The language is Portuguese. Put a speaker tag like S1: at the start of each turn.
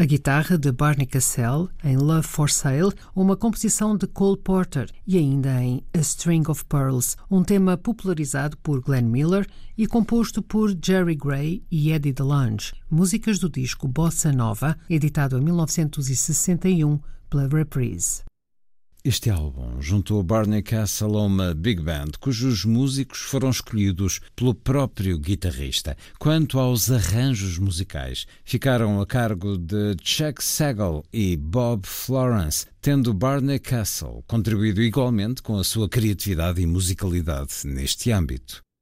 S1: A guitarra de Barney Cassell em Love for Sale, uma composição de Cole Porter, e ainda em A String of Pearls, um tema popularizado por Glenn Miller e composto por Jerry Gray e Eddie DeLonge, músicas do disco Bossa Nova, editado em 1961 pela Reprise.
S2: Este álbum juntou Barney Cassell a uma big band, cujos músicos foram escolhidos pelo próprio guitarrista. Quanto aos arranjos musicais, ficaram a cargo de Chuck Sagel e Bob Florence, tendo Barney Cassell contribuído igualmente com a sua criatividade e musicalidade neste âmbito.